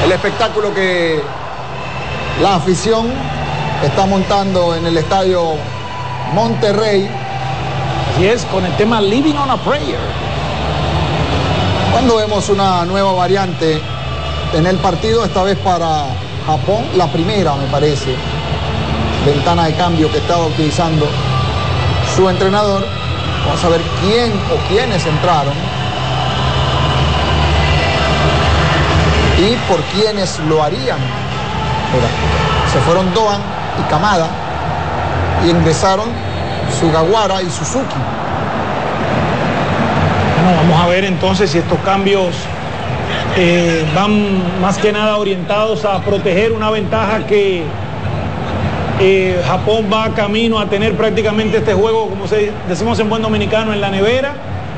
el espectáculo que la afición está montando en el estadio Monterrey. Así es, con el tema Living on a Prayer. Cuando vemos una nueva variante en el partido, esta vez para Japón, la primera me parece, ventana de cambio que estaba utilizando su entrenador. Vamos a ver quién o quiénes entraron y por quiénes lo harían. Mira, se fueron Doan y Kamada y ingresaron Sugawara y Suzuki. Bueno, vamos a ver entonces si estos cambios van más que nada orientados a proteger una ventaja que Japón va camino a tener prácticamente este juego, como decimos en buen dominicano, en la nevera.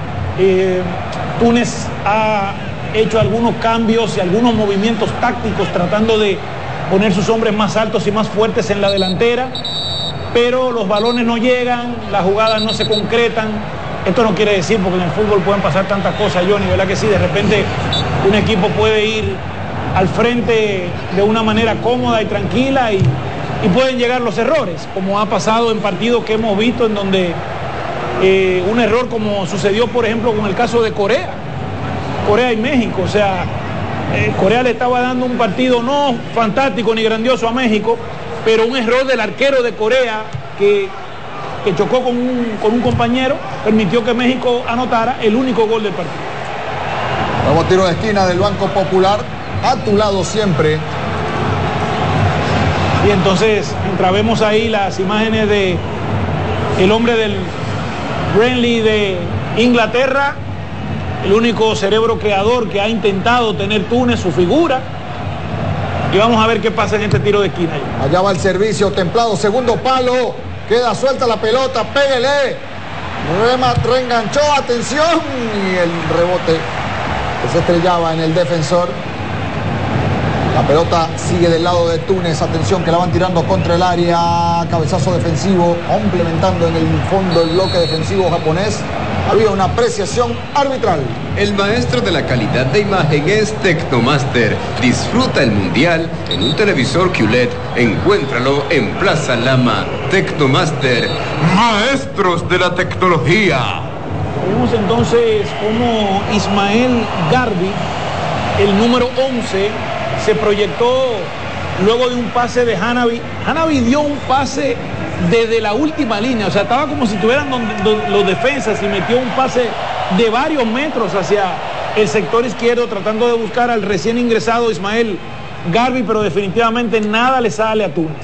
Túnez ha hecho algunos cambios y algunos movimientos tácticos tratando de poner sus hombres más altos y más fuertes en la delantera, pero los balones no llegan, las jugadas no se concretan. Esto no quiere decir, porque en el fútbol pueden pasar tantas cosas, Johnny, ¿verdad que sí? De repente un equipo puede ir al frente de una manera cómoda y tranquila y pueden llegar los errores, como ha pasado en partidos que hemos visto en donde un error como sucedió, por ejemplo, con el caso de Corea y México. O sea, Corea le estaba dando un partido no fantástico ni grandioso a México, pero un error del arquero de Corea que chocó con un compañero permitió que México anotara el único gol del partido. Vamos, tiro de esquina del Banco Popular, a tu lado siempre. Y entonces vemos ahí las imágenes de el hombre del Burnley de Inglaterra, el único cerebro creador que ha intentado tener Túnez, su figura. Y vamos a ver qué pasa en este tiro de esquina. Allá va el servicio templado, segundo palo, queda suelta la pelota, pégale. Reenganchó, atención, y el rebote que se estrellaba en el defensor. La pelota sigue del lado de Túnez, atención que la van tirando contra el área, cabezazo defensivo, complementando en el fondo el bloque defensivo japonés. Había una apreciación arbitral. El maestro de la calidad de imagen es Tecnomaster. Disfruta el mundial en un televisor QLED. Encuéntralo en Plaza Lama. Tecnomaster, maestros de la tecnología. Vemos entonces cómo Ismael Garbi, el número 11, se proyectó luego de un pase de Hanabi. Hanabi dio un pase desde la última línea, o sea, estaba como si estuvieran los defensas, y metió un pase de varios metros hacia el sector izquierdo tratando de buscar al recién ingresado Ismael Garbi, pero definitivamente nada le sale a Túnez.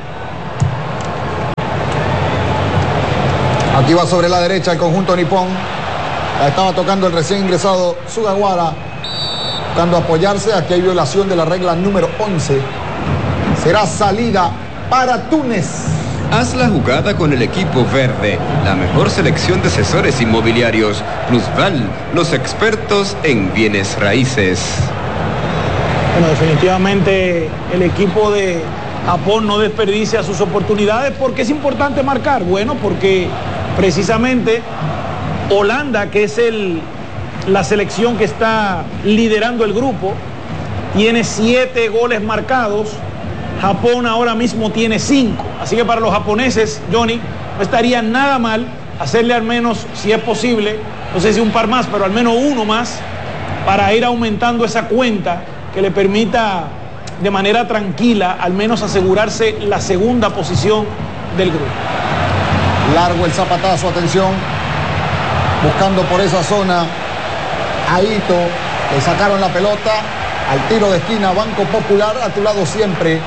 Aquí va sobre la derecha el conjunto nipón. La estaba tocando el recién ingresado Sugawara, buscando apoyarse. Aquí hay violación de la regla número 11. Será salida para Túnez. Haz la jugada con el equipo verde, la mejor selección de asesores inmobiliarios. Plusval, los expertos en bienes raíces. Bueno, definitivamente el equipo de Japón no desperdicia sus oportunidades. ¿Por qué es importante marcar? Bueno, porque precisamente Holanda, que es la selección que está liderando el grupo, tiene 7 goles marcados. Japón ahora mismo tiene 5. Así que para los japoneses, Johnny, no estaría nada mal hacerle al menos, si es posible, no sé si un par más, pero al menos uno más, para ir aumentando esa cuenta que le permita de manera tranquila al menos asegurarse la segunda posición del grupo. Largo el zapatazo, atención, buscando por esa zona a Ito, le sacaron la pelota al tiro de esquina. Banco Popular, a tu lado siempre.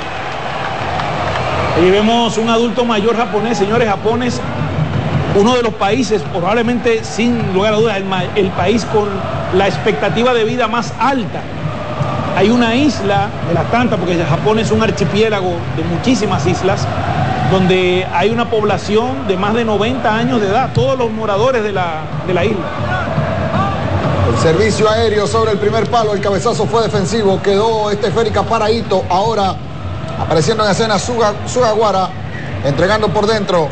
Y vemos un adulto mayor japonés. Señores, Japón es uno de los países, probablemente sin lugar a dudas, el país con la expectativa de vida más alta. Hay una isla de las tantas, porque Japón es un archipiélago de muchísimas islas, donde hay una población de más de 90 años de edad, todos los moradores de la isla. El servicio aéreo sobre el primer palo, el cabezazo fue defensivo, quedó esférica para Ito. Ahora apareciendo en escena Sugawara, entregando por dentro.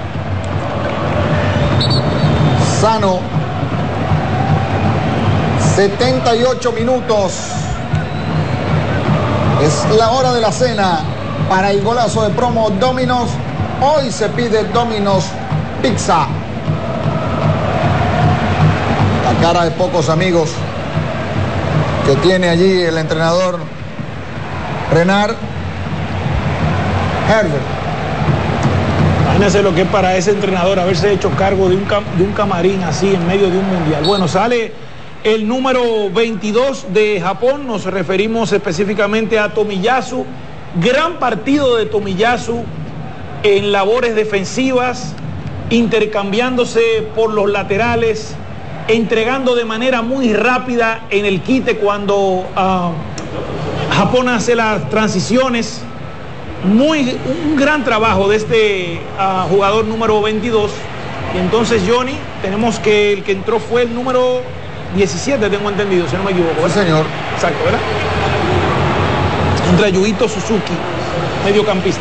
Sano. 78 minutos. Es la hora de la cena para el golazo de promo Domino's. Hoy se pide Domino's Pizza. La cara de pocos amigos que tiene allí el entrenador Renard Herbert. Imagínense lo que es para ese entrenador haberse hecho cargo de un camarín así en medio de un mundial. Bueno, sale el número 22 de Japón, nos referimos específicamente a Tomiyasu. Gran partido de Tomiyasu en labores defensivas, intercambiándose por los laterales, entregando de manera muy rápida en el quite cuando Japón hace las transiciones. Un gran trabajo de este jugador número 22. Y entonces, Johnny, tenemos que el que entró fue el número 17, tengo entendido, si no me equivoco, ¿verdad? Sí, señor. Exacto, ¿verdad? Entra Yuito Suzuki, mediocampista.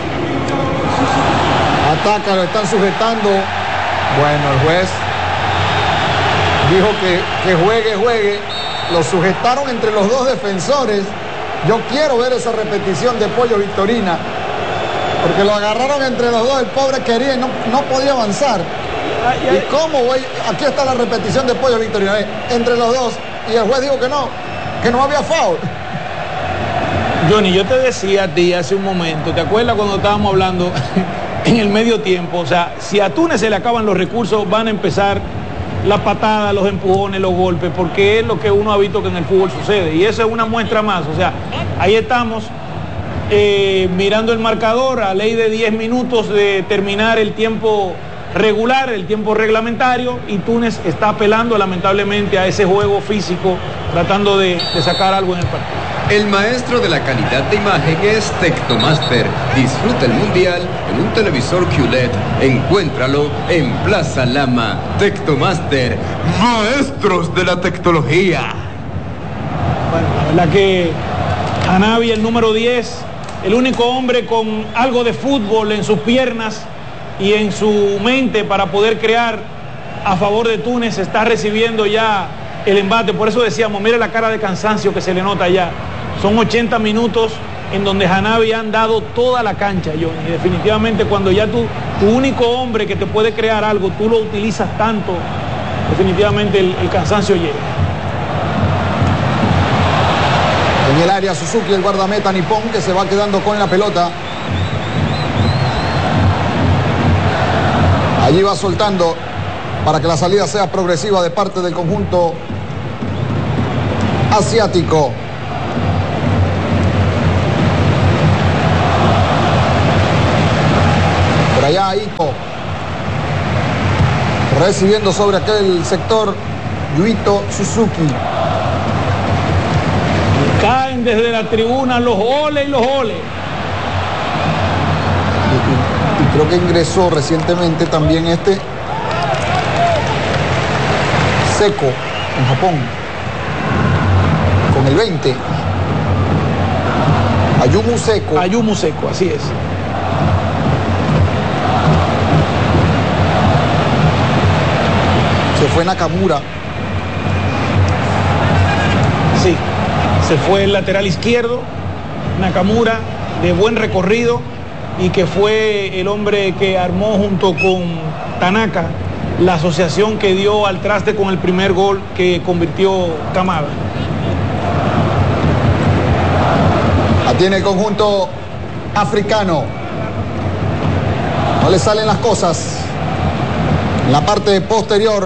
Ataca, lo están sujetando. Bueno, el juez dijo que juegue. Lo sujetaron entre los dos defensores. Yo quiero ver esa repetición de Pollo Victorina, porque lo agarraron entre los dos. El pobre quería y no podía avanzar. ¿Y cómo voy? Aquí está la repetición de Pollo Victorina, entre los dos, y el juez dijo que no había foul. Johnny, yo te decía a ti hace un momento, ¿te acuerdas cuando estábamos hablando en el medio tiempo? O sea, si a Túnez se le acaban los recursos, van a empezar las patadas, los empujones, los golpes, porque es lo que uno ha visto que en el fútbol sucede, y eso es una muestra más. O sea, ahí estamos mirando el marcador a ley de 10 minutos de terminar el tiempo regular, el tiempo reglamentario, y Túnez está apelando lamentablemente a ese juego físico, tratando de sacar algo en el partido. El maestro de la calidad de imagen es Tecnomaster. Disfruta el mundial en un televisor QLED. Encuéntralo en Plaza Lama. Tecnomaster, maestros de la tecnología. Bueno, la verdad que Hanabi, el número 10, el único hombre con algo de fútbol en sus piernas y en su mente para poder crear a favor de Túnez, está recibiendo ya el embate. Por eso decíamos, mire la cara de cansancio que se le nota ya. Son 80 minutos en donde Hanabi han dado toda la cancha, Johnny. Y definitivamente cuando ya tu único hombre que te puede crear algo, tú lo utilizas tanto, definitivamente el cansancio llega. En el área Suzuki, el guardameta nipón, que se va quedando con la pelota. Allí va soltando para que la salida sea progresiva de parte del conjunto asiático. Por allá Ito, recibiendo sobre aquel sector Yuito Suzuki. Caen desde la tribuna los goles y los goles. Y creo que ingresó recientemente también Seco en Japón con el 20. Ayumu Seco, así es. Se fue Nakamura. Sí, se fue el lateral izquierdo, Nakamura, de buen recorrido, y que fue el hombre que armó junto con Tanaka la asociación que dio al traste con el primer gol que convirtió Kamada. La tiene el conjunto africano. No le salen las cosas. En la parte posterior,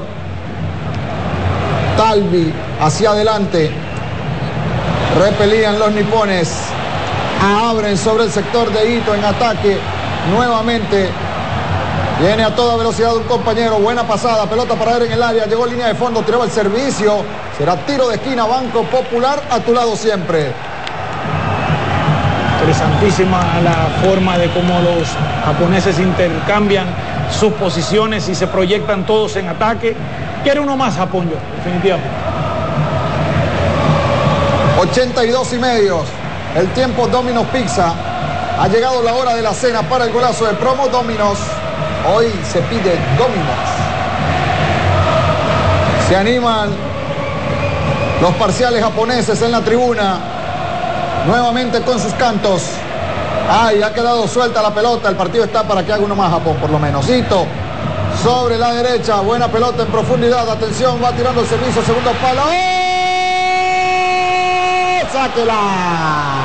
Talvi hacia adelante. Repelían los nipones. Abren sobre el sector de Ito en ataque. Nuevamente viene a toda velocidad un compañero. Buena pasada, pelota para él en el área. Llegó a línea de fondo, tiraba el servicio. Será tiro de esquina, Banco Popular, a tu lado siempre. Interesantísima la forma de cómo los japoneses intercambian sus posiciones y se proyectan todos en ataque. Quiere uno más Japón, yo, definitivamente. 82.5. El tiempo Domino's Pizza. Ha llegado la hora de la cena para el golazo de promo Domino's. Hoy se pide Domino's. Se animan los parciales japoneses en la tribuna. nuevamente con sus cantos. Ay, ha quedado suelta la pelota. El partido está para que haga uno más Japón, por lo menos. Ito sobre la derecha. Buena pelota en profundidad. Atención, va tirando el servicio. Segundo palo. ¡Oh! ¡Sáquela!